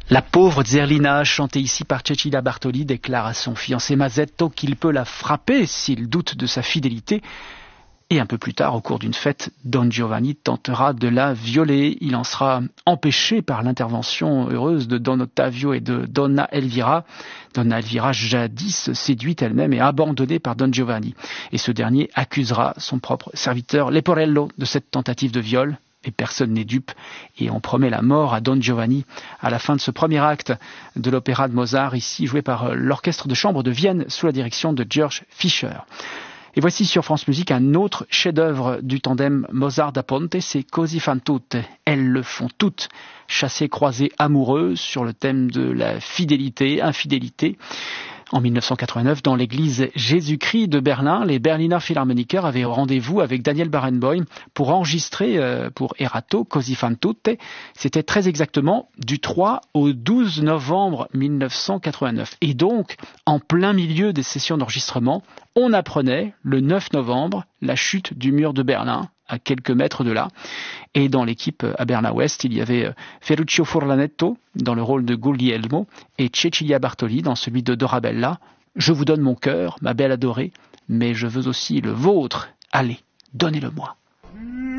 La pauvre Zerlina, chantée ici par Cecilia Bartoli, déclare à son fiancé Masetto qu'il peut la frapper s'il doute de sa fidélité. Et un peu plus tard, au cours d'une fête, Don Giovanni tentera de la violer. Il en sera empêché par l'intervention heureuse de Don Ottavio et de Donna Elvira. Donna Elvira, jadis séduite elle-même et abandonnée par Don Giovanni. Et ce dernier accusera son propre serviteur Leporello de cette tentative de viol. Et personne n'est dupe, et on promet la mort à Don Giovanni à la fin de ce premier acte de l'opéra de Mozart, ici joué par l'orchestre de chambre de Vienne sous la direction de Georg Fischer. Et voici sur France Musique un autre chef-d'œuvre du tandem Mozart-da Ponte, c'est Così fan tutte. Elles le font toutes, chassées, croisées, amoureuses sur le thème de la fidélité, infidélité. En 1989, dans l'église Jésus-Christ de Berlin, les Berliner Philharmoniker avaient rendez-vous avec Daniel Barenboim pour enregistrer pour Erato Così fan tutte. C'était très exactement du 3 au 12 novembre 1989. Et donc, en plein milieu des sessions d'enregistrement, on apprenait le 9 novembre la chute du mur de Berlin, à quelques mètres de là. Et dans l'équipe à Berlin-Ouest, il y avait Ferruccio Furlanetto dans le rôle de Guglielmo et Cecilia Bartoli dans celui de Dorabella. Je vous donne mon cœur, ma belle adorée, mais je veux aussi le vôtre. Allez, donnez-le-moi.